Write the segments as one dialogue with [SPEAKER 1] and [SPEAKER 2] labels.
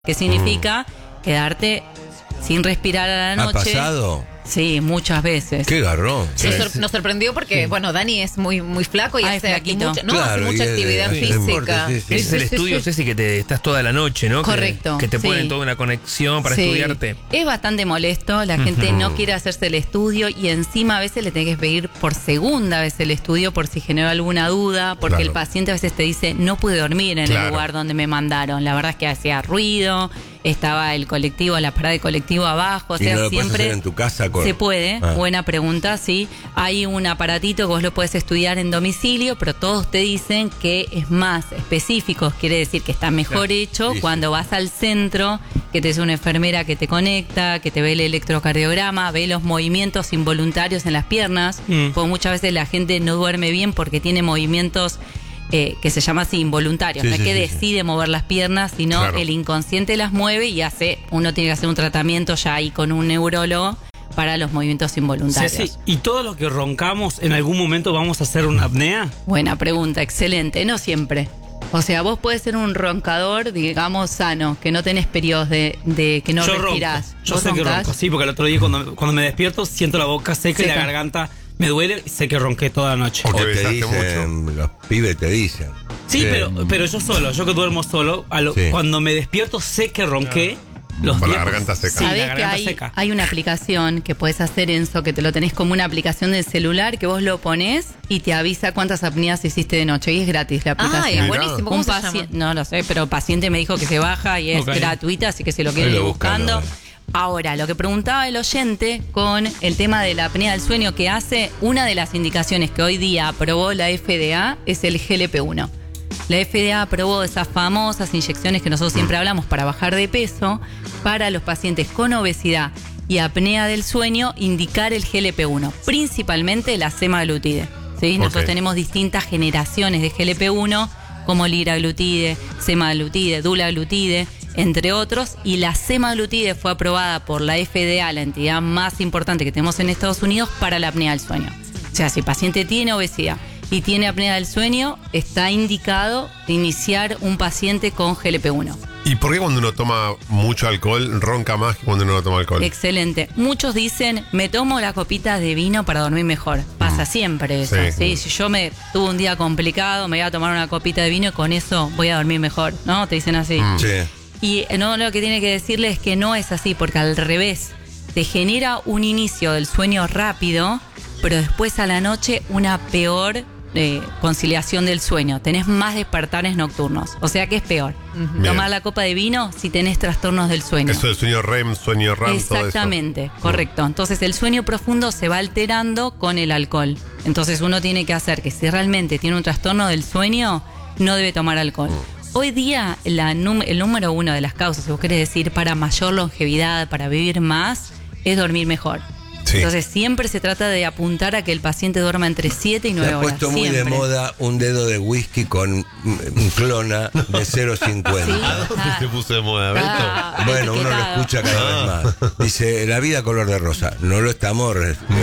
[SPEAKER 1] que significa quedarte sin respirar a la noche.
[SPEAKER 2] ¿Ha pasado?
[SPEAKER 1] Sí, muchas veces.
[SPEAKER 2] ¡Qué garrón!
[SPEAKER 3] Nos sorprendió porque, bueno, Dani es muy flaco y hace
[SPEAKER 1] flaquito.
[SPEAKER 3] hace mucha actividad física.
[SPEAKER 4] Es el estudio, Ceci, que te estás toda la noche, ¿no?
[SPEAKER 1] Correcto.
[SPEAKER 4] Que te
[SPEAKER 1] sí.
[SPEAKER 4] ponen toda una conexión para estudiarte.
[SPEAKER 1] Es bastante molesto, la gente no quiere hacerse el estudio y encima a veces le tenés que pedir por segunda vez el estudio por si generó alguna duda, porque el paciente a veces te dice, no pude dormir en el lugar donde me mandaron. La verdad es que hacía ruido, estaba el colectivo, la parada de colectivo abajo, o sea,
[SPEAKER 2] ¿Y no lo
[SPEAKER 1] siempre
[SPEAKER 2] puedes hacer en tu casa?
[SPEAKER 1] Se puede, buena pregunta, sí. Hay un aparatito que vos lo puedes estudiar en domicilio, pero todos te dicen que es más específico, quiere decir que está mejor hecho cuando vas al centro, que te es una enfermera que te conecta, que te ve el electrocardiograma, ve los movimientos involuntarios en las piernas, porque muchas veces la gente no duerme bien porque tiene movimientos que se llama así involuntarios, no es que decide mover las piernas, sino el inconsciente las mueve y uno tiene que hacer un tratamiento ya ahí con un neurólogo para los movimientos involuntarios.
[SPEAKER 5] Sí, ¿y todo lo que roncamos en algún momento vamos a hacer una apnea?
[SPEAKER 1] Buena pregunta, excelente, no siempre. O sea, vos podés ser un roncador, digamos, sano, que no tenés periodos de que no respirás.
[SPEAKER 5] Yo sé que ronco, sí, porque el otro día cuando me despierto siento la boca seca y la garganta me duele y sé que ronqué toda la noche.
[SPEAKER 2] Porque te dicen, los pibes te dicen.
[SPEAKER 5] Sí, pero yo solo, yo que duermo solo, cuando me despierto sé que ronqué.
[SPEAKER 6] Con la garganta seca.
[SPEAKER 1] Sí, sabés que hay una aplicación que podés hacer, Enzo, que te lo tenés como una aplicación del celular, que vos lo ponés y te avisa cuántas apneas hiciste de noche. Y es gratis la aplicación.
[SPEAKER 3] Ay, es buenísimo. ¿Cómo se llama?
[SPEAKER 1] No lo sé, pero paciente me dijo que se baja y es gratuita, así que si lo quieren ir buscando. Ahora, lo que preguntaba el oyente con el tema de la apnea del sueño que hace, una de las indicaciones que hoy día aprobó la FDA es el GLP-1. La FDA aprobó esas famosas inyecciones que nosotros siempre hablamos para bajar de peso, para los pacientes con obesidad y apnea del sueño, indicar el GLP-1, principalmente la semaglutide. ¿Sí? Nosotros tenemos distintas generaciones de GLP-1, como liraglutide, semaglutide, dulaglutide, entre otros, y la semaglutide fue aprobada por la FDA, la entidad más importante que tenemos en Estados Unidos, para la apnea del sueño. O sea, si el paciente tiene obesidad y tiene apnea del sueño, está indicado iniciar un paciente con GLP-1.
[SPEAKER 6] ¿Y por qué cuando uno toma mucho alcohol ronca más que cuando uno no toma alcohol?
[SPEAKER 1] Excelente. Muchos dicen, me tomo la copita de vino para dormir mejor. Pasa siempre eso. ¿sí? Si yo tuve un día complicado, me voy a tomar una copita de vino y con eso voy a dormir mejor, ¿no? Te dicen así.
[SPEAKER 2] Sí.
[SPEAKER 1] Y no, lo que tiene que decirle es que no es así, porque al revés, te genera un inicio del sueño rápido, pero después a la noche una peor conciliación del sueño. Tenés más despertares nocturnos. O sea que es peor. Tomar la copa de vino si tenés trastornos del sueño.
[SPEAKER 6] Eso del sueño REM, sueño RAM,
[SPEAKER 1] exactamente,
[SPEAKER 6] todo eso.
[SPEAKER 1] correcto. Entonces el sueño profundo se va alterando con el alcohol. Entonces uno tiene que hacer que si realmente tiene un trastorno del sueño, no debe tomar alcohol. Hoy día el número uno de las causas, si vos querés decir, para mayor longevidad, para vivir más, es dormir mejor. Sí. Entonces siempre se trata de apuntar a que el paciente duerma entre 7 y 9 horas.
[SPEAKER 2] Se ha puesto muy de moda un dedo de whisky con un clona de 0,50.
[SPEAKER 6] ¿Sí? ¿A dónde se puso de moda, Beto?
[SPEAKER 2] Bueno, uno lo escucha cada vez más. Dice, la vida color de rosa. No lo estamos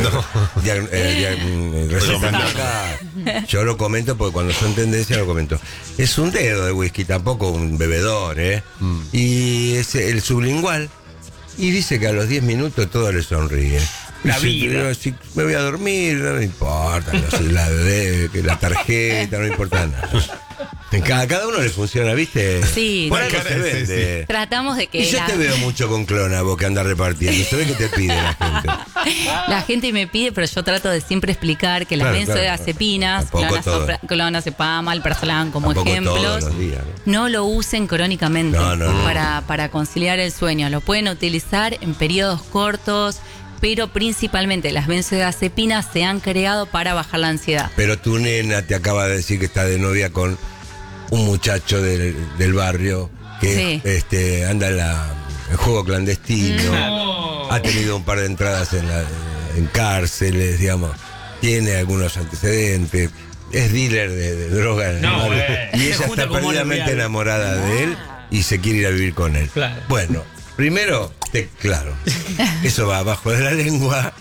[SPEAKER 2] recetando acá. Yo lo comento porque cuando son tendencia lo comento. Es un dedo de whisky, tampoco un bebedor, ¿eh? Y es el sublingual. Y dice que a los 10 minutos todo le sonríe.
[SPEAKER 5] La vida.
[SPEAKER 2] Si me voy a dormir, no me importa. La tarjeta, no importa nada. Cada uno le funciona, ¿viste?
[SPEAKER 1] Sí.
[SPEAKER 2] Por algo se vende.
[SPEAKER 1] Tratamos de que...
[SPEAKER 2] Y yo te veo mucho con clona, vos que andás repartiendo. ¿Sabés qué te pide la gente?
[SPEAKER 1] La gente me pide, pero yo trato de siempre explicar que las benzodiazepinas, clonazepam, alprazolam, como ejemplos, no lo usen crónicamente para conciliar el sueño. Lo pueden utilizar en periodos cortos, pero principalmente las benzodiazepinas se han creado para bajar la ansiedad.
[SPEAKER 2] Pero tu nena te acaba de decir que está de novia con un muchacho del barrio que anda en juego clandestino, ha tenido un par de entradas en cárceles, digamos, tiene algunos antecedentes, es dealer de droga en el barrio, y ella está perdidamente enamorada de él y se quiere ir a vivir con él. Bueno, primero, claro, eso va abajo de la lengua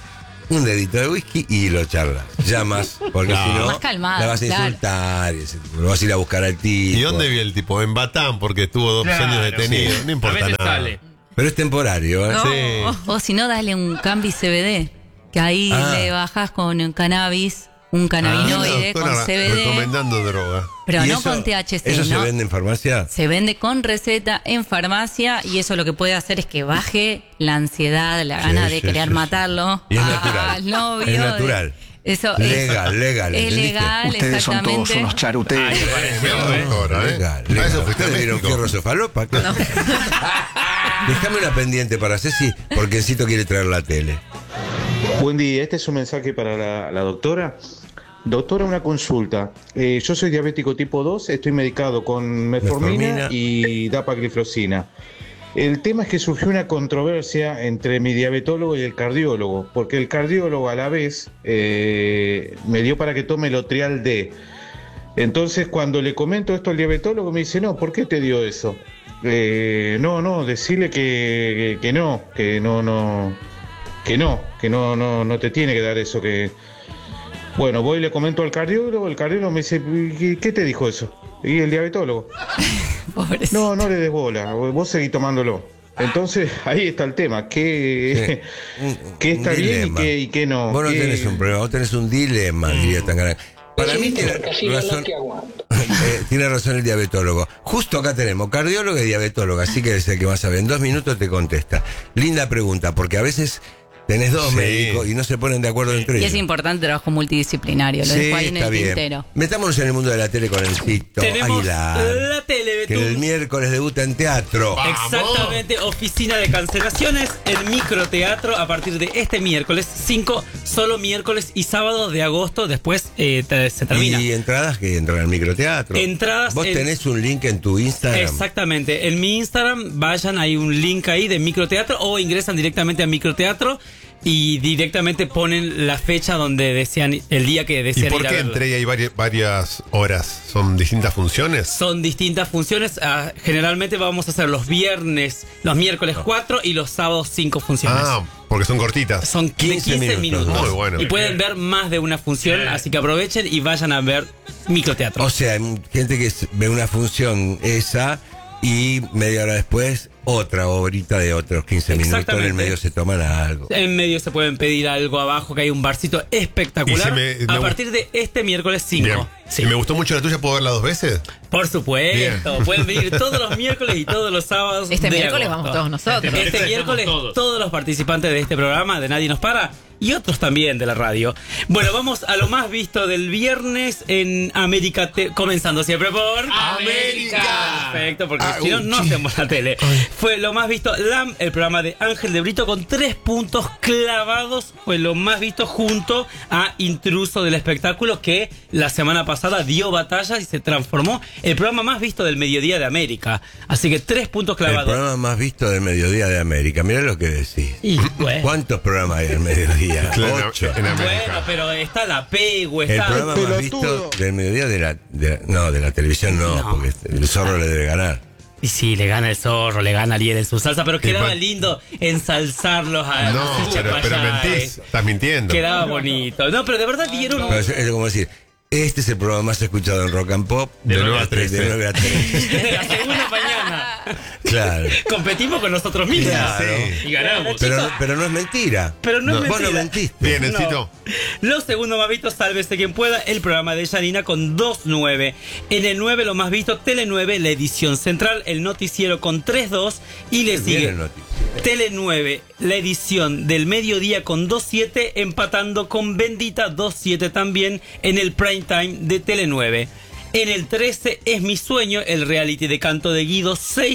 [SPEAKER 2] un dedito de whisky y lo charlas. Ya más, porque si no,
[SPEAKER 1] más calmado,
[SPEAKER 2] la vas a insultar, y lo vas a ir a buscar al tipo.
[SPEAKER 6] ¿Y dónde vi el tipo? En Batán, porque estuvo 2 años detenido.
[SPEAKER 4] Sí.
[SPEAKER 6] No importa
[SPEAKER 4] A veces
[SPEAKER 6] nada.
[SPEAKER 4] sale.
[SPEAKER 2] Pero es temporario, ¿eh?
[SPEAKER 3] No.
[SPEAKER 6] Sí.
[SPEAKER 1] O si no, dale un Cambi CBD, que ahí le bajás con un cannabis, un cannabinoide con
[SPEAKER 6] Doctora,
[SPEAKER 1] CBD,
[SPEAKER 6] recomendando droga.
[SPEAKER 1] pero
[SPEAKER 2] ¿Y
[SPEAKER 1] no
[SPEAKER 2] eso-
[SPEAKER 1] con THC,
[SPEAKER 2] ¿Eso se
[SPEAKER 1] ¿no?
[SPEAKER 2] vende en farmacia?
[SPEAKER 1] Se vende con receta en farmacia y eso lo que puede hacer es que baje la ansiedad, la gana de querer matarlo
[SPEAKER 2] Y es natural.
[SPEAKER 1] al novio.
[SPEAKER 2] Es natural.
[SPEAKER 1] Eso
[SPEAKER 2] Legal,
[SPEAKER 1] es
[SPEAKER 2] ¿entendiste?
[SPEAKER 1] legal,
[SPEAKER 7] Ustedes son todos
[SPEAKER 1] exactamente.
[SPEAKER 7] unos charuteros.
[SPEAKER 4] Ay, me pareció, ¿eh?
[SPEAKER 6] Doctora,
[SPEAKER 2] Legal,
[SPEAKER 6] A
[SPEAKER 2] legal.
[SPEAKER 6] eso fuiste a
[SPEAKER 2] ¿Ustedes vieron
[SPEAKER 6] México.
[SPEAKER 2] fierro cefalopa? No. Déjame una pendiente para Ceci, porque Encito quiere traer la tele.
[SPEAKER 8] Buen día, este es un mensaje para la doctora. Doctora, una consulta. Yo soy diabético tipo 2, estoy medicado con metformina
[SPEAKER 2] Metformina.
[SPEAKER 8] y dapagliflozina. El tema es que surgió una controversia entre mi diabetólogo y el cardiólogo, porque el cardiólogo a la vez me dio para que tome Lotrial D. Entonces, cuando le comento esto al diabetólogo, me dice, no, ¿por qué te dio eso? No, decirle que no te tiene que dar eso, que... Bueno, voy y le comento al cardiólogo, el cardiólogo me dice, ¿qué te dijo eso? Y el diabetólogo,
[SPEAKER 1] Pobrecito.
[SPEAKER 8] no le des bola, vos seguís tomándolo. Entonces, ahí está el tema, que está
[SPEAKER 2] Un
[SPEAKER 8] bien
[SPEAKER 2] dilema.
[SPEAKER 8] y que no.
[SPEAKER 2] Vos no
[SPEAKER 8] que-
[SPEAKER 2] tenés un problema, vos tenés un dilema, diría Tangana. Para mí tiene razón, tiene razón el diabetólogo. Justo acá tenemos cardiólogo y diabetólogo, así que es el que más sabe. En 2 minutos te contesta. Linda pregunta, porque a veces tenés 2
[SPEAKER 6] Sí.
[SPEAKER 2] médicos y no se ponen de acuerdo entre
[SPEAKER 1] Y
[SPEAKER 2] ellos.
[SPEAKER 1] es importante el trabajo multidisciplinario, lo
[SPEAKER 2] Sí,
[SPEAKER 1] dejo ahí en
[SPEAKER 2] está
[SPEAKER 1] el
[SPEAKER 2] bien.
[SPEAKER 1] tintero.
[SPEAKER 2] Metámonos en el mundo de la tele con el Cito
[SPEAKER 5] Tenemos
[SPEAKER 2] Aguilar,
[SPEAKER 5] la tele,
[SPEAKER 2] que el
[SPEAKER 5] Betún.
[SPEAKER 2] miércoles debuta en teatro.
[SPEAKER 5] Exactamente, oficina de cancelaciones, el microteatro a partir de este miércoles 5, solo miércoles y sábados de agosto, después se termina.
[SPEAKER 2] Y entradas que entran al microteatro.
[SPEAKER 5] Entradas
[SPEAKER 2] Vos
[SPEAKER 5] en-
[SPEAKER 2] tenés un link en tu Instagram.
[SPEAKER 5] Exactamente, en mi Instagram vayan, hay un link ahí de microteatro o ingresan directamente a microteatro y directamente ponen la fecha donde desean, el día que
[SPEAKER 6] ¿Y
[SPEAKER 5] desean
[SPEAKER 6] por
[SPEAKER 5] ir a
[SPEAKER 6] qué
[SPEAKER 5] verlo.
[SPEAKER 6] entre hay varias horas? ¿Son distintas funciones?
[SPEAKER 5] Son distintas funciones. Generalmente vamos a hacer los miércoles 4 y los sábados 5 funciones.
[SPEAKER 6] Ah, porque son cortitas.
[SPEAKER 5] Son 15 minutos.
[SPEAKER 6] Muy bueno.
[SPEAKER 5] Y pueden ver más de una función, así que aprovechen y vayan a ver microteatro.
[SPEAKER 2] O sea, hay gente que ve una función esa y media hora después otra horita de otros 15 minutos. En
[SPEAKER 5] Exactamente.
[SPEAKER 2] el medio se toman algo.
[SPEAKER 5] En medio se pueden pedir algo abajo, que hay un barcito espectacular.
[SPEAKER 6] Y
[SPEAKER 5] a partir de este miércoles 5.
[SPEAKER 6] Bien.
[SPEAKER 5] Sí.
[SPEAKER 6] Y me gustó mucho la tuya, ¿puedo verla 2 veces?
[SPEAKER 5] Por supuesto.
[SPEAKER 6] Bien.
[SPEAKER 5] Pueden venir todos los miércoles y todos los sábados.
[SPEAKER 3] Este
[SPEAKER 5] de
[SPEAKER 3] miércoles
[SPEAKER 5] agosto.
[SPEAKER 3] vamos todos nosotros.
[SPEAKER 5] Este miércoles todos los participantes de este programa de Nadie Nos Para y otros también de la radio. Bueno, vamos a lo más visto del viernes en América, comenzando siempre por
[SPEAKER 4] América.
[SPEAKER 5] Perfecto, porque si no, no hacemos la tele. Fue lo más visto LAM, el programa de Ángel de Brito con 3 puntos clavados. Fue lo más visto junto a Intruso del Espectáculo, que la semana pasada dio batalla y se transformó el programa más visto del mediodía de América. Así que 3 puntos
[SPEAKER 2] El
[SPEAKER 5] clavados.
[SPEAKER 2] programa más visto del mediodía de América. Mirá lo que decís.
[SPEAKER 5] Y bueno.
[SPEAKER 2] ¿Cuántos programas hay del mediodía?
[SPEAKER 6] Claro,
[SPEAKER 2] 8.
[SPEAKER 6] en América.
[SPEAKER 5] Bueno, pero está la Pegu,
[SPEAKER 2] El
[SPEAKER 5] está...
[SPEAKER 2] programa más visto del mediodía de la televisión no,
[SPEAKER 5] No.
[SPEAKER 2] porque el zorro le debe ganar.
[SPEAKER 5] Y sí, le gana el zorro, le gana Liel en su salsa, pero quedaba
[SPEAKER 6] pa-
[SPEAKER 5] lindo ensalzarlos a
[SPEAKER 6] No, pero
[SPEAKER 5] Chapayá,
[SPEAKER 6] mentís, estás mintiendo.
[SPEAKER 5] Quedaba bonito. No, pero de verdad dieron...
[SPEAKER 2] Pero es como decir, este es el programa más escuchado en Rock and Pop
[SPEAKER 6] De 9 a 13.
[SPEAKER 2] De 9 a 13.
[SPEAKER 5] la segunda mañana.
[SPEAKER 2] Claro.
[SPEAKER 5] Competimos con nosotros mismos.
[SPEAKER 2] Claro.
[SPEAKER 5] Y ganamos.
[SPEAKER 2] Pero no es mentira.
[SPEAKER 5] Pero no es
[SPEAKER 2] Vos no
[SPEAKER 5] mentira.
[SPEAKER 2] mentiste.
[SPEAKER 6] Bien,
[SPEAKER 5] No.
[SPEAKER 6] Encito.
[SPEAKER 5] Los segundos más vistos, sálvese quien pueda, el programa de Yanina con 2.9. En el 9 lo más visto, Tele 9, la edición central, el noticiero con 3.2 y le
[SPEAKER 2] Bien
[SPEAKER 5] sigue
[SPEAKER 2] el noticiero.
[SPEAKER 5] Tele 9, la edición del mediodía con 2.7, empatando con Bendita 2.7 también en el prime time de Tele 9. En el 13 es Mi Sueño, el reality de canto de Guido,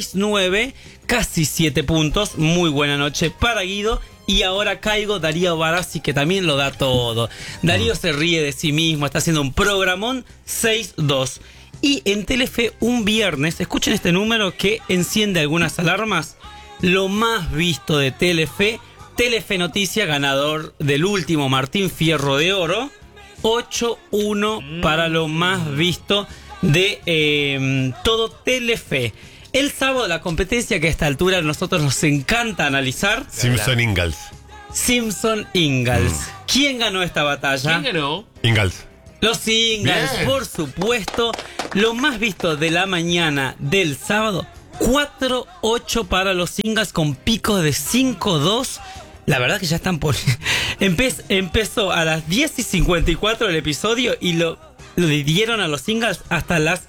[SPEAKER 5] 6.9, casi 7 puntos, muy buena noche para Guido. Y ahora caigo Darío Barassi, que también lo da todo. Darío se ríe de sí mismo, está haciendo un programón, 6.2. Y en Telefe un viernes, escuchen este número que enciende algunas alarmas. Lo más visto de Telefe, Telefe Noticia, ganador del último Martín Fierro de Oro, 8.1 para lo más visto de todo Telefe. El sábado la competencia que a esta altura a nosotros nos encanta analizar.
[SPEAKER 6] Simpson Ingalls.
[SPEAKER 5] Simpson Ingalls. ¿Quién ganó esta batalla?
[SPEAKER 4] ¿Quién ganó?
[SPEAKER 6] Ingalls.
[SPEAKER 5] Los Ingalls,
[SPEAKER 6] Bien.
[SPEAKER 5] por supuesto. Lo más visto de la mañana del sábado, 4-8 para los Ingalls con picos de 5-2. La verdad que ya están por... Empezó a las 10:54 el episodio y lo dieron a los Ingalls hasta las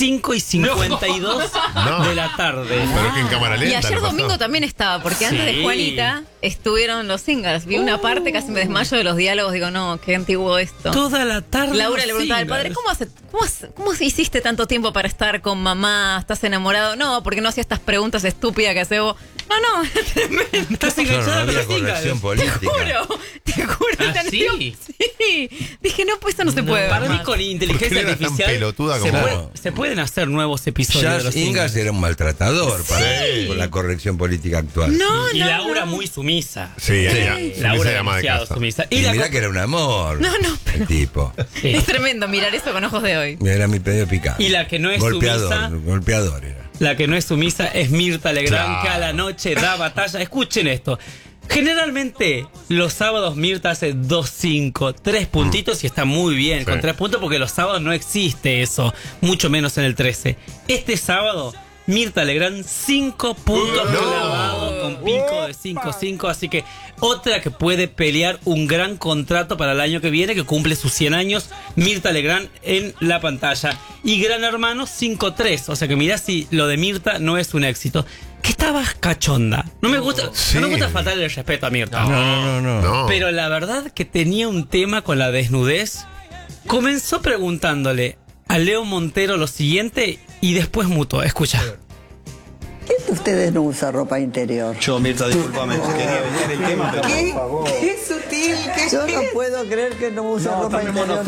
[SPEAKER 5] 5:52 de la tarde.
[SPEAKER 6] Pero que en cámara lenta.
[SPEAKER 3] Y ayer
[SPEAKER 6] lo pasó.
[SPEAKER 3] domingo también estaba, porque antes de
[SPEAKER 5] Sí.
[SPEAKER 3] Juanita estuvieron los Ingalls. Vi una parte, casi me desmayo de los diálogos. Digo, no, qué antiguo esto.
[SPEAKER 5] Toda la tarde.
[SPEAKER 3] Laura
[SPEAKER 5] los
[SPEAKER 3] le preguntaba al padre,
[SPEAKER 5] Ingalls.
[SPEAKER 3] ¿cómo hiciste tanto tiempo para estar con mamá? ¿Estás enamorado? No, porque no hacía estas preguntas estúpidas que hace vos. No, es tremendo.
[SPEAKER 5] Estás
[SPEAKER 2] Claro,
[SPEAKER 5] enganchada
[SPEAKER 2] no
[SPEAKER 5] con
[SPEAKER 2] había
[SPEAKER 5] los Ingalls.
[SPEAKER 2] corrección
[SPEAKER 3] Te
[SPEAKER 2] política.
[SPEAKER 3] juro.
[SPEAKER 4] ¿Ah, sí?
[SPEAKER 3] Sí. Dije, no, pues esto no se puede.
[SPEAKER 5] Para mí
[SPEAKER 3] ver.
[SPEAKER 5] con inteligencia
[SPEAKER 6] ¿Por qué era tan
[SPEAKER 5] artificial
[SPEAKER 6] pelotuda
[SPEAKER 5] se,
[SPEAKER 6] como-
[SPEAKER 5] se pueden hacer nuevos episodios de
[SPEAKER 2] Charles
[SPEAKER 5] los
[SPEAKER 2] Ingalls era un maltratador
[SPEAKER 6] Sí.
[SPEAKER 2] por la corrección política actual.
[SPEAKER 3] No,
[SPEAKER 5] Y
[SPEAKER 3] no,
[SPEAKER 5] Laura
[SPEAKER 3] no.
[SPEAKER 5] muy sumisa.
[SPEAKER 6] Sí, ella.
[SPEAKER 5] Laura
[SPEAKER 6] Llama de
[SPEAKER 5] demasiado
[SPEAKER 6] casa.
[SPEAKER 5] sumisa.
[SPEAKER 2] Y
[SPEAKER 5] la
[SPEAKER 2] mirá
[SPEAKER 5] co-
[SPEAKER 2] que era un amor.
[SPEAKER 3] No,
[SPEAKER 2] El tipo.
[SPEAKER 5] Sí.
[SPEAKER 3] Es tremendo mirar eso con ojos de hoy.
[SPEAKER 2] Era mi pedido picante.
[SPEAKER 5] Y la que no es
[SPEAKER 2] golpeador,
[SPEAKER 5] sumisa.
[SPEAKER 2] golpeador era.
[SPEAKER 5] La que no es sumisa es Mirta Legrand,
[SPEAKER 6] Claro.
[SPEAKER 5] que a la noche da batalla. Escuchen esto. Generalmente los sábados Mirta hace 2-5, 3 puntitos y está muy bien con 3 puntos porque los sábados no existe eso, mucho menos en el 13. Este sábado Mirta Legrand 5 puntos clavados con pico de 5-5, así que otra que puede pelear un gran contrato para el año que viene, que cumple sus 100 años, Mirta Legrand en la pantalla. Y Gran Hermano 5-3, o sea que mirá si lo de Mirta no es un éxito. Que estabas cachonda. No me gusta,
[SPEAKER 6] Sí.
[SPEAKER 5] no me gusta faltarle el respeto a Mirta.
[SPEAKER 2] No.
[SPEAKER 6] No.
[SPEAKER 5] Pero la verdad que tenía un tema con la desnudez. Comenzó preguntándole a Leo Montero lo siguiente y después mutó. Escucha.
[SPEAKER 7] ¿Quién de ustedes no usa ropa interior?
[SPEAKER 9] Yo, Mirta, discúlpame, quería evitar el tema, pero
[SPEAKER 7] ¿Qué?
[SPEAKER 9] por favor.
[SPEAKER 7] ¡Qué sutil! Yo no puedo creer que no usa ropa interior.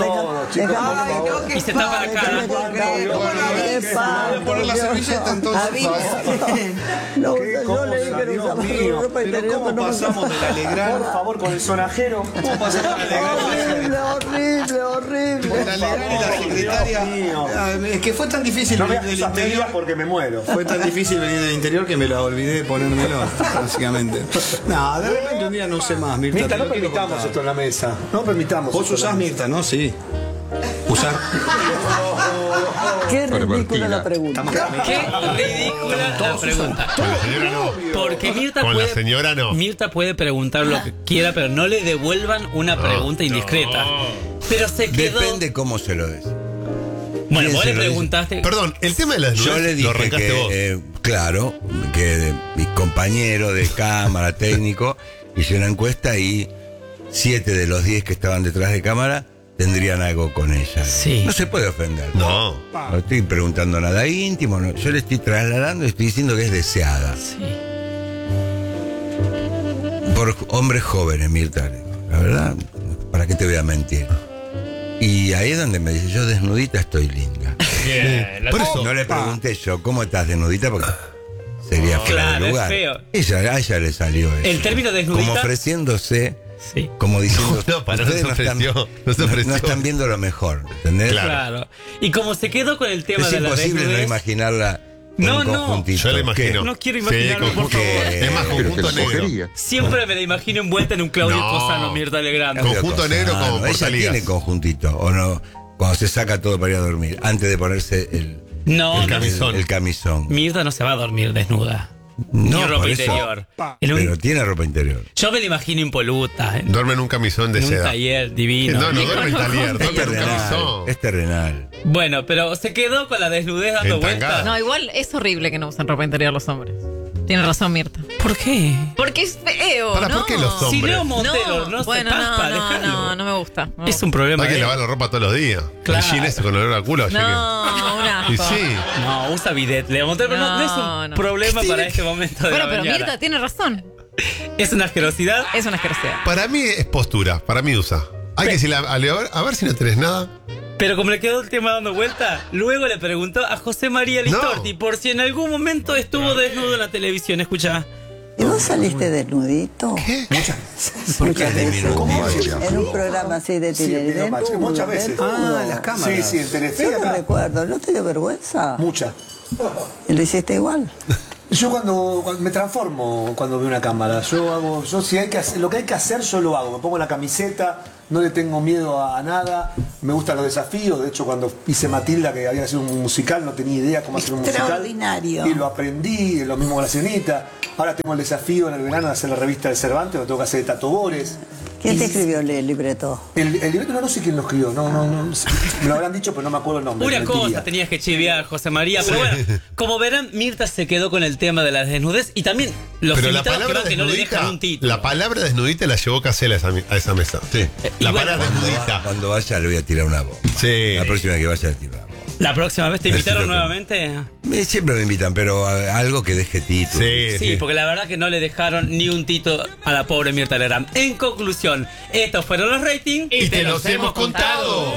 [SPEAKER 5] Y se tapa la cara.
[SPEAKER 7] Poner la servilleta entonces. No, yo leí que no usaba ropa
[SPEAKER 9] Pero
[SPEAKER 7] interior.
[SPEAKER 9] ¿cómo pasamos del Alegrán? Por favor, con el sonajero. ¿Cómo pasamos del Alegrán?
[SPEAKER 7] Horrible.
[SPEAKER 9] El Alegrán y la secretaria. Es que fue tan difícil venir del interior porque me muero. Fue tan difícil venir del interior que me la olvidé de ponérmelo, básicamente. No, de repente un día no usé más, Mirta.
[SPEAKER 10] Mirta, no permitamos esto en la mesa. No permitamos.
[SPEAKER 9] Vos usás Mirta, ¿no? Sí. Usar.
[SPEAKER 7] Qué ridícula la pregunta.
[SPEAKER 5] Qué ridícula la pregunta.
[SPEAKER 6] Con la señora no.
[SPEAKER 5] Porque Mirta
[SPEAKER 6] Con
[SPEAKER 5] puede,
[SPEAKER 6] la señora no.
[SPEAKER 5] Mirta puede preguntar lo que quiera, pero no le devuelvan una pregunta indiscreta. Pero se quedó.
[SPEAKER 2] Depende cómo se lo des.
[SPEAKER 5] Bueno,
[SPEAKER 2] ¿Quién
[SPEAKER 5] vos
[SPEAKER 2] se
[SPEAKER 5] le
[SPEAKER 2] lo dice?
[SPEAKER 5] preguntaste.
[SPEAKER 6] Perdón, el tema de la desnudez
[SPEAKER 2] Yo le
[SPEAKER 6] lo
[SPEAKER 2] dije
[SPEAKER 6] arrancaste vos.
[SPEAKER 2] que, claro, que mis compañeros de cámara, técnico, hice una encuesta y 7 de los 10 que estaban detrás de cámara tendrían algo con ella.
[SPEAKER 5] Sí.
[SPEAKER 2] No se puede ofender.
[SPEAKER 6] No.
[SPEAKER 2] No estoy preguntando nada íntimo, no. Yo le estoy trasladando y estoy diciendo que es deseada.
[SPEAKER 5] Sí.
[SPEAKER 2] Por hombres jóvenes, Mirta. La verdad, ¿para qué te voy a mentir? Y ahí es donde me dice, yo desnudita estoy linda.
[SPEAKER 6] Por eso.
[SPEAKER 2] No le pregunté yo, ¿cómo estás desnudita? Porque sería fuera
[SPEAKER 5] Claro,
[SPEAKER 2] de
[SPEAKER 5] es
[SPEAKER 2] lugar.
[SPEAKER 5] feo.
[SPEAKER 2] A ella le salió eso.
[SPEAKER 5] El término desnudita.
[SPEAKER 2] Como ofreciéndose,
[SPEAKER 5] Sí.
[SPEAKER 2] como diciendo,
[SPEAKER 6] No, para, no
[SPEAKER 2] ustedes
[SPEAKER 6] se ofreció, no se ofreció.
[SPEAKER 2] no están viendo lo mejor, ¿entendés?
[SPEAKER 6] Claro.
[SPEAKER 5] Claro. Y como se quedó con el tema
[SPEAKER 2] Es
[SPEAKER 5] de la
[SPEAKER 2] imposible no
[SPEAKER 5] desnudez.
[SPEAKER 2] imaginarla con
[SPEAKER 5] No,
[SPEAKER 2] un
[SPEAKER 5] no.
[SPEAKER 2] conjuntito.
[SPEAKER 6] Yo la imagino.
[SPEAKER 5] No quiero imaginarlo,
[SPEAKER 6] Sí,
[SPEAKER 5] por favor.
[SPEAKER 6] Es más, conjunto negro.
[SPEAKER 5] Siempre me la imagino envuelta en un Claudio
[SPEAKER 6] No.
[SPEAKER 5] Cosano, Mirta Legrand.
[SPEAKER 6] Con- Conjunto negro como
[SPEAKER 2] Ella
[SPEAKER 6] portaligas.
[SPEAKER 2] tiene conjuntito, o no, cuando se saca todo para ir a dormir, antes de ponerse
[SPEAKER 5] No,
[SPEAKER 6] El camisón.
[SPEAKER 2] el camisón.
[SPEAKER 5] Mirta no se va a dormir desnuda.
[SPEAKER 2] No,
[SPEAKER 5] Ni ropa
[SPEAKER 2] por eso.
[SPEAKER 5] interior. En un-
[SPEAKER 2] Pero tiene ropa interior.
[SPEAKER 5] Yo me la imagino impoluta. En,
[SPEAKER 6] Duerme en un camisón de
[SPEAKER 5] en un
[SPEAKER 6] seda.
[SPEAKER 5] taller divino.
[SPEAKER 6] No, no duerme en taller,
[SPEAKER 2] Es
[SPEAKER 6] duerme en un
[SPEAKER 2] terrenal.
[SPEAKER 6] camisón.
[SPEAKER 2] Es terrenal.
[SPEAKER 5] Bueno, pero se quedó con la desnudez dando
[SPEAKER 6] Entangada.
[SPEAKER 5] vueltas.
[SPEAKER 3] No, igual es horrible que no usen ropa interior los hombres. Tiene razón, Mirta.
[SPEAKER 5] ¿Por qué?
[SPEAKER 3] Porque es feo,
[SPEAKER 6] Para,
[SPEAKER 3] ¿no?
[SPEAKER 6] ¿por qué los hombres?
[SPEAKER 5] Si Leo Montero no,
[SPEAKER 3] bueno,
[SPEAKER 5] se taspa,
[SPEAKER 3] no,
[SPEAKER 5] déjalo.
[SPEAKER 3] no me gusta. No.
[SPEAKER 5] Es un problema.
[SPEAKER 6] Hay que
[SPEAKER 5] de él.
[SPEAKER 6] lavar la ropa todos los días.
[SPEAKER 5] Claro.
[SPEAKER 6] El jean ese con olor a culo. así
[SPEAKER 3] No, un
[SPEAKER 6] que... Y
[SPEAKER 3] asco.
[SPEAKER 6] sí.
[SPEAKER 5] No, usa bidet. Leo Montero, pero no es un
[SPEAKER 3] No.
[SPEAKER 5] problema para este momento de
[SPEAKER 3] Bueno,
[SPEAKER 5] la
[SPEAKER 3] pero
[SPEAKER 5] mañana.
[SPEAKER 3] Mirta tiene razón.
[SPEAKER 5] Es una asquerosidad.
[SPEAKER 3] Es una asquerosidad.
[SPEAKER 6] Para mí es postura. Para mí usa. Hay que decirle a Leo, a ver si no tenés nada.
[SPEAKER 5] Pero como le quedó el tema dando vuelta, luego le preguntó a José María Listorti por si en algún momento estuvo desnudo en la televisión. Escucha.
[SPEAKER 7] ¿Y vos saliste desnudito?
[SPEAKER 6] ¿Qué?
[SPEAKER 7] Muchas veces. En un programa así de Tinelli.
[SPEAKER 10] Muchas veces.
[SPEAKER 9] Ah, las cámaras.
[SPEAKER 10] Sí, sí, en Telefe
[SPEAKER 7] Yo no
[SPEAKER 10] acá.
[SPEAKER 7] recuerdo, ¿no te dio vergüenza?
[SPEAKER 10] Mucha.
[SPEAKER 7] ¿Y lo hiciste igual?
[SPEAKER 10] Yo cuando me transformo cuando veo una cámara. Yo si hay que hacer, lo que hay que hacer yo lo hago. Me pongo la camiseta, no le tengo miedo a nada. Me gustan los desafíos. De hecho, cuando hice Matilda, que había sido un musical, no tenía idea cómo hacer un musical.
[SPEAKER 7] Extraordinario.
[SPEAKER 10] Y lo aprendí, lo mismo con la Sirenita. Ahora tengo el desafío en el verano de hacer la revista del Cervantes, lo tengo que hacer de Tato Bores.
[SPEAKER 7] ¿Quién te escribió el libreto?
[SPEAKER 10] El libreto no sé quién lo escribió, no, me lo habrán dicho, pero no me acuerdo el nombre.
[SPEAKER 5] Una cosa tenías que chiviar, José María, pero bueno, como verán, Mirta se quedó con el tema de la desnudez y también los invitados creo que no le dejan un título.
[SPEAKER 6] La palabra desnudita la llevó Casella a esa mesa. Sí. La palabra desnudita.
[SPEAKER 2] Cuando vaya le voy a tirar una bomba.
[SPEAKER 6] Sí.
[SPEAKER 2] La próxima que vaya le tiro una bomba.
[SPEAKER 5] ¿La próxima vez te invitaron nuevamente?
[SPEAKER 2] Siempre me invitan, pero algo que deje título.
[SPEAKER 5] Sí, porque la verdad que no le dejaron ni un título a la pobre Mirta Legrand. En conclusión, estos fueron los ratings
[SPEAKER 6] y te los hemos contado.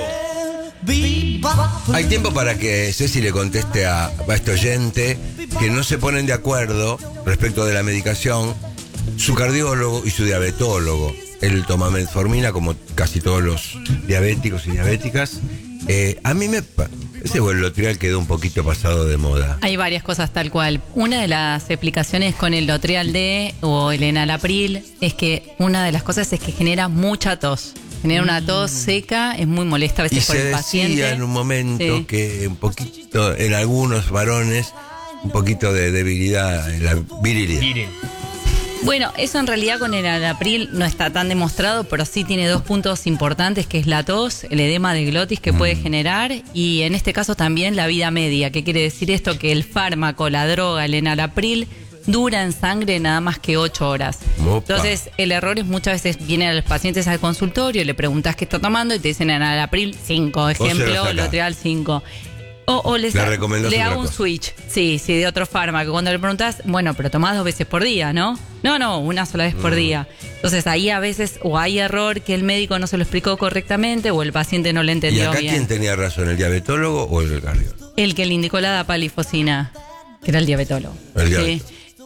[SPEAKER 2] Hay tiempo para que Ceci le conteste a este oyente que no se ponen de acuerdo respecto de la medicación, su cardiólogo y su diabetólogo. Él toma metformina como casi todos los diabéticos y diabéticas. A mí ese Lotrial quedó un poquito pasado de moda.
[SPEAKER 1] Hay varias cosas tal cual. Una de las explicaciones con el Lotrial D o el Enalapril es que una de las cosas es que genera mucha tos. Genera una tos seca, es muy molesta a veces por el paciente. Y se decía
[SPEAKER 2] en un momento que un poquito, en algunos varones, un poquito de debilidad en la virilidad.
[SPEAKER 1] Bueno, eso en realidad con el Enalapril no está tan demostrado, pero sí tiene dos puntos importantes, que es la tos, el edema de glotis que puede generar, y en este caso también la vida media. ¿Qué quiere decir esto? Que el fármaco, la droga, el Enalapril, dura en sangre nada más que 8 horas. Opa. Entonces, el error es muchas veces vienen a los pacientes al consultorio, le preguntas qué está tomando y te dicen Enalapril 5, ejemplo, Lotrial 5. O le hago un switch, sí, de otro fármaco. Cuando le preguntas, bueno, pero tomás 2 veces por día, ¿no? No, una sola vez por día. Entonces ahí a veces o hay error que el médico no se lo explicó correctamente o el paciente no le entendió bien.
[SPEAKER 2] ¿Y acá quién tenía razón, el diabetólogo o el cardiólogo?
[SPEAKER 1] El que le indicó la dapalifosina, que era el diabetólogo. ¿Sí?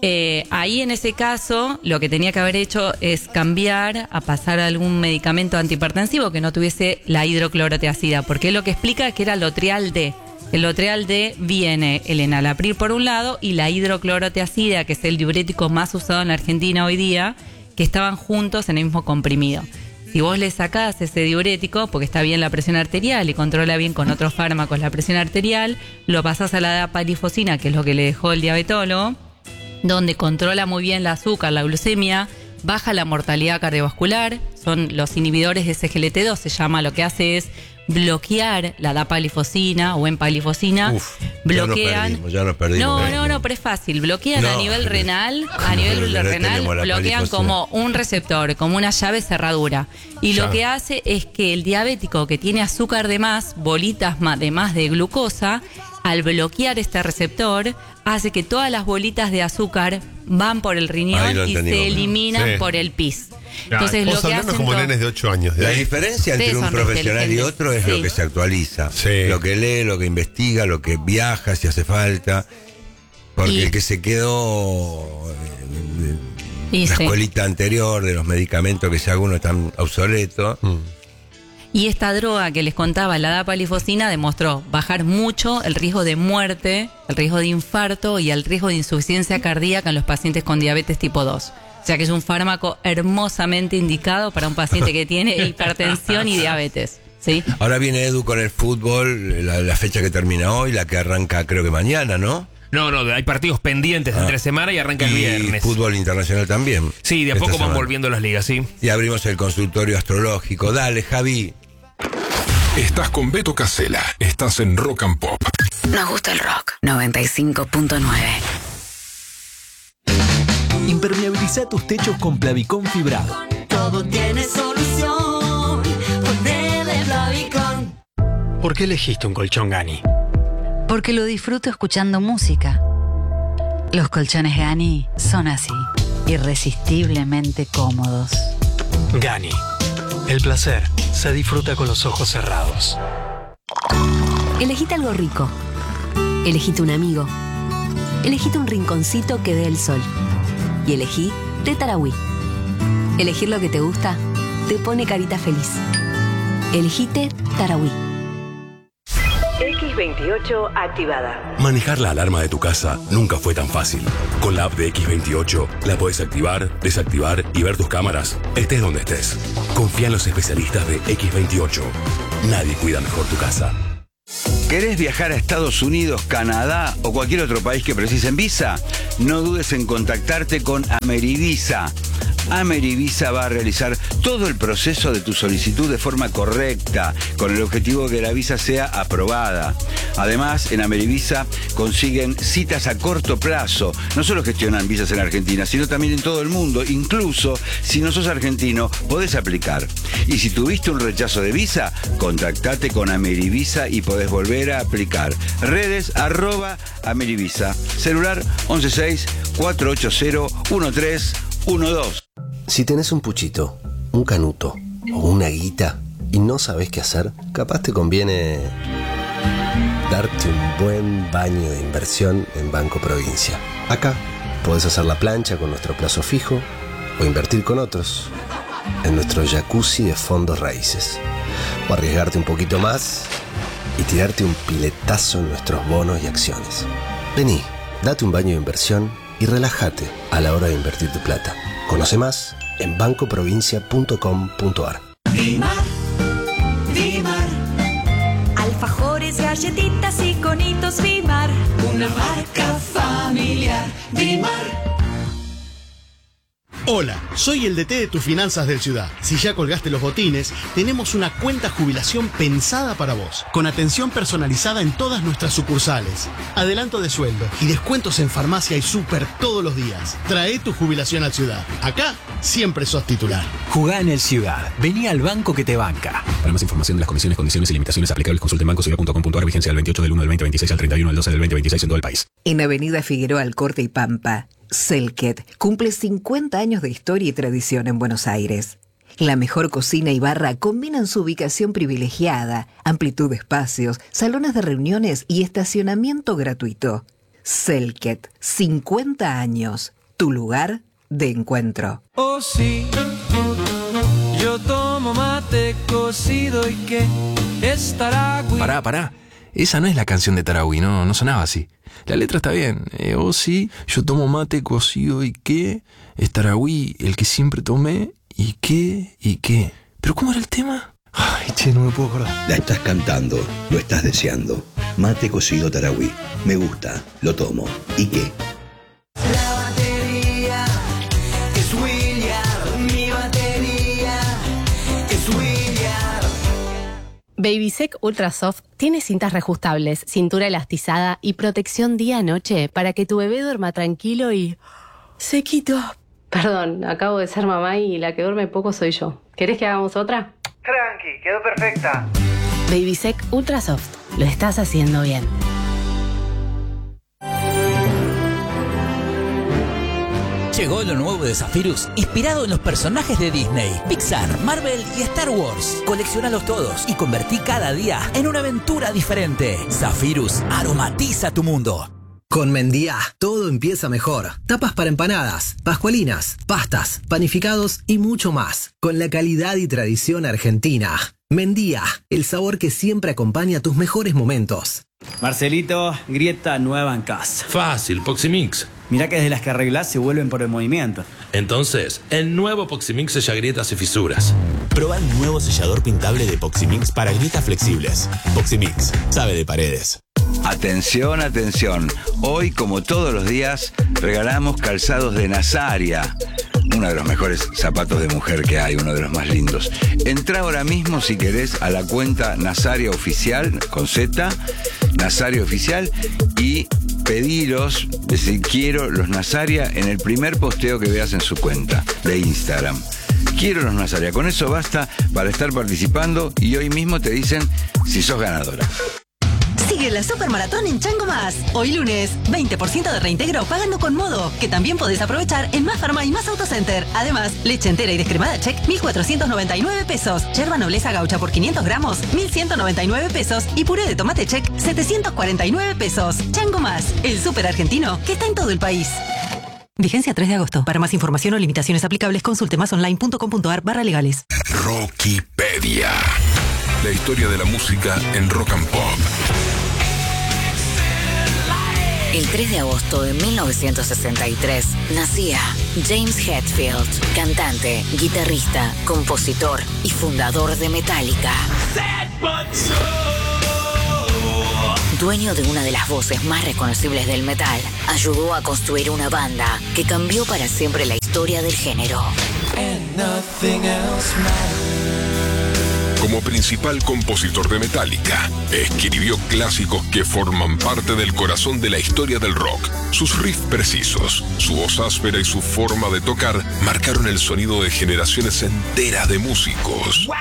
[SPEAKER 1] Ahí en ese caso lo que tenía que haber hecho es cambiar a pasar a algún medicamento antihipertensivo que no tuviese la hidroclorotiazida, porque lo que explica es que era Lotrial D. El Lotrial D viene el Enalapril por un lado y la hidroclorotiazida, que es el diurético más usado en la Argentina hoy día, que estaban juntos en el mismo comprimido. Si vos le sacás ese diurético, porque está bien la presión arterial y controla bien con otros fármacos la presión arterial, lo pasás a la dapalifosina, que es lo que le dejó el diabetólogo, donde controla muy bien el azúcar, la glucemia, baja la mortalidad cardiovascular, son los inhibidores de SGLT2, se llama, lo que hace es bloquear la dapalifosina o empalifosina. Bloquean.
[SPEAKER 2] Ya nos perdimos.
[SPEAKER 1] No, pero es fácil. Bloquean a nivel renal, bloquean como un receptor, como una llave cerradura. Y lo que hace es que el diabético que tiene azúcar de más, bolitas de más de glucosa, al bloquear este receptor, hace que todas las bolitas de azúcar van por el riñón y se eliminan por el pis. Entonces,
[SPEAKER 6] lo que hacen como nenes de 8 años.
[SPEAKER 2] La diferencia entre un profesional y otro es lo que se actualiza. Lo que lee, lo que investiga, lo que viaja, si hace falta. Porque el que se quedó en la escuelita anterior de los medicamentos, que ya algunos están obsoletos.
[SPEAKER 1] Y esta droga que les contaba, la dapalifosina, demostró bajar mucho el riesgo de muerte, el riesgo de infarto y el riesgo de insuficiencia cardíaca en los pacientes con diabetes tipo 2. O sea que es un fármaco hermosamente indicado para un paciente que tiene hipertensión y diabetes. ¿Sí?
[SPEAKER 2] Ahora viene Edu con el fútbol, la fecha que termina hoy, la que arranca creo que mañana, ¿no?
[SPEAKER 11] No, hay partidos pendientes entre semana y arranca el viernes.
[SPEAKER 2] Y fútbol internacional también.
[SPEAKER 11] Sí, de a poco van volviendo las ligas, sí.
[SPEAKER 2] Y abrimos el consultorio astrológico. Dale, Javi.
[SPEAKER 12] Estás con Beto Casella. Estás en Rock and Pop.
[SPEAKER 13] Nos gusta el rock. 95.9.
[SPEAKER 14] Impermeabiliza tus techos con Plavicón fibrado.
[SPEAKER 15] Todo tiene solución. Ponele Plavicón.
[SPEAKER 14] ¿Por qué elegiste un colchón Gani?
[SPEAKER 13] Porque lo disfruto escuchando música. Los colchones Gani son así, irresistiblemente cómodos.
[SPEAKER 14] Gani. El placer se disfruta con los ojos cerrados.
[SPEAKER 16] Elegite algo rico. Elegite un amigo. Elegite un rinconcito que dé el sol. Y elegí té Tarahui. Elegir lo que te gusta te pone carita feliz. Elegite Tarahui. X28 activada.
[SPEAKER 17] Manejar la alarma de tu casa nunca fue tan fácil. Con la app de X28 la podés activar, desactivar y ver tus cámaras, estés donde estés. Confía en los especialistas de X28. Nadie cuida mejor tu casa.
[SPEAKER 18] ¿Querés viajar a Estados Unidos, Canadá o cualquier otro país que precisen visa? No dudes en contactarte con Amerivisa. Amerivisa va a realizar todo el proceso de tu solicitud de forma correcta, con el objetivo de que la visa sea aprobada. Además, en Amerivisa consiguen citas a corto plazo. No solo gestionan visas en Argentina, sino también en todo el mundo. Incluso, si no sos argentino, podés aplicar. Y si tuviste un rechazo de visa, contactate con Amerivisa y podés volver a aplicar. Redes @Amerivisa. Celular 116-480-1312.
[SPEAKER 19] Si tenés un puchito, un canuto o una guita y no sabés qué hacer, capaz te conviene darte un buen baño de inversión en Banco Provincia. Acá podés hacer la plancha con nuestro plazo fijo o invertir con otros en nuestro jacuzzi de fondos raíces. O arriesgarte un poquito más y tirarte un piletazo en nuestros bonos y acciones. Vení, date un baño de inversión y relájate a la hora de invertir tu plata. Conoce más en bancoprovincia.com.ar.
[SPEAKER 15] Dimar, Dimar. Alfajores, galletitas y conitos Dimar. Una marca familiar. Dimar.
[SPEAKER 20] Hola, soy el DT de tus finanzas del Ciudad. Si ya colgaste los botines, tenemos una cuenta jubilación pensada para vos, con atención personalizada en todas nuestras sucursales, adelanto de sueldo y descuentos en farmacia y súper todos los días. Trae tu jubilación al Ciudad. Acá siempre sos titular.
[SPEAKER 21] Jugá en el Ciudad. Vení al banco que te banca.
[SPEAKER 22] Para más información de las comisiones, condiciones y limitaciones aplicables, consulte en bancociudad.com.ar. Vigencia del 28 del 1 del 2026 al 31 del 12 del 2026 en todo el país.
[SPEAKER 23] En Avenida Figueroa Alcorte y Pampa, Selket cumple 50 años de historia y tradición en Buenos Aires. La mejor cocina y barra combinan su ubicación privilegiada, amplitud de espacios, salones de reuniones y estacionamiento gratuito. Selket, 50 años, tu lugar de encuentro.
[SPEAKER 24] Oh sí, yo tomo mate cocido y que estará...
[SPEAKER 11] Pará. Esa no es la canción de Tarahui, no sonaba así. La letra está bien. Oh sí, yo tomo mate cocido y qué. Es Tarahui, el que siempre tomé. ¿Y qué? ¿Pero cómo era el tema? Ay, che, no me puedo acordar.
[SPEAKER 25] La estás cantando, lo estás deseando. Mate cocido Tarahui. Me gusta, lo tomo. ¿Y qué?
[SPEAKER 15] La batería es William. Mi batería es William.
[SPEAKER 26] Babysec Ultra Soft tiene cintas reajustables, cintura elastizada y protección día-noche para que tu bebé duerma tranquilo y... sequito.
[SPEAKER 27] Perdón, acabo de ser mamá y la que duerme poco soy yo. ¿Querés que hagamos otra?
[SPEAKER 24] Tranqui, quedó perfecta.
[SPEAKER 26] Babysec Ultra Soft. Lo estás haciendo bien.
[SPEAKER 28] Llegó lo nuevo de Zephyrus, inspirado en los personajes de Disney, Pixar, Marvel y Star Wars. Colecciónalos todos y convertí cada día en una aventura diferente. Zephyrus aromatiza tu mundo.
[SPEAKER 29] Con Mendía, todo empieza mejor. Tapas para empanadas, pascualinas, pastas, panificados y mucho más. Con la calidad y tradición argentina. Mendía, el sabor que siempre acompaña tus mejores momentos.
[SPEAKER 30] Marcelito, grieta nueva en casa.
[SPEAKER 31] Fácil, Poximix.
[SPEAKER 30] Mirá que desde las que arreglás se vuelven por el movimiento.
[SPEAKER 31] Entonces, el nuevo Poximix sella grietas y fisuras.
[SPEAKER 32] Prueba el nuevo sellador pintable de Poximix para grietas flexibles. Poximix, sabe de paredes.
[SPEAKER 18] Atención, atención. Hoy, como todos los días, regalamos calzados de Nazaria. Uno de los mejores zapatos de mujer que hay, uno de los más lindos. Entrá ahora mismo, si querés, a la cuenta Nazaria Oficial, con Z, Nazaria Oficial, y pedilos, decir, quiero los Nazaria en el primer posteo que veas en su cuenta de Instagram. Quiero los Nazaria. Con eso basta para estar participando y hoy mismo te dicen si sos ganadora.
[SPEAKER 33] Sigue la Supermaratón en Chango Más. Hoy lunes, 20% de reintegro pagando con Modo, que también podés aprovechar en Más Farma y Más Autocenter. Además, leche entera y descremada Check, 1.499 pesos. Yerba Nobleza Gaucha por 500 gramos, 1.199 pesos. Y puré de tomate Check, 749 pesos. Chango Más, el súper argentino que está en todo el país. Vigencia 3 de agosto. Para más información o limitaciones aplicables, consulte másonline.com.ar/legales.
[SPEAKER 12] Rockipedia. La historia de la música en rock and pop.
[SPEAKER 1] El 3 de agosto de 1963 nacía James Hetfield, cantante, guitarrista, compositor y fundador de Metallica. Dueño de una de las voces más reconocibles del metal, ayudó a construir una banda que cambió para siempre la historia del género.
[SPEAKER 12] Como principal compositor de Metallica, escribió clásicos que forman parte del corazón de la historia del rock. Sus riffs precisos, su voz áspera y su forma de tocar marcaron el sonido de generaciones enteras de músicos.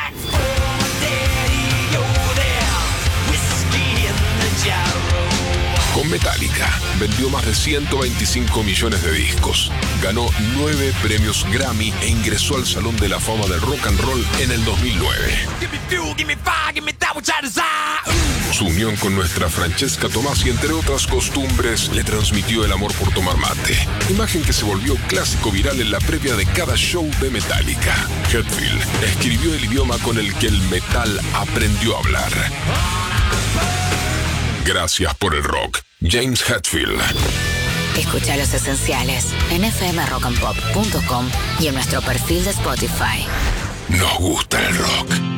[SPEAKER 12] Con Metallica vendió más de 125 millones de discos, ganó 9 premios Grammy e ingresó al Salón de la Fama del Rock and Roll en el 2009. Su unión con nuestra Francesca Tomasi, entre otras costumbres, le transmitió el amor por tomar mate, imagen que se volvió clásico viral en la previa de cada show de Metallica. Hetfield escribió el idioma con el que el metal aprendió a hablar. Gracias por el rock, James Hetfield.
[SPEAKER 1] Escucha Los Esenciales en fmrockandpop.com y en nuestro perfil de Spotify.
[SPEAKER 12] Nos gusta el rock.